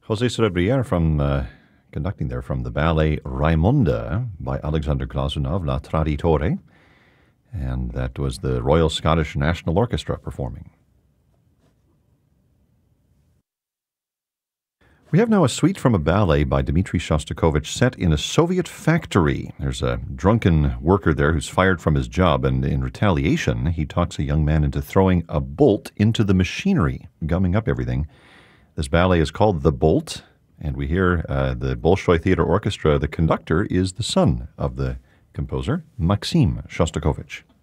Jose Cerebriere conducting there from the ballet Raimonda by Alexander Glazunov, La Traditore. And that was the Royal Scottish National Orchestra performing. We have now a suite from a ballet by Dmitri Shostakovich set in a Soviet factory. There's a drunken worker there who's fired from his job, and in retaliation, he talks a young man into throwing a bolt into the machinery, gumming up everything. This ballet is called The Bolt, and we hear the Bolshoi Theater Orchestra. The conductor is the son of the composer, Maxim Shostakovich.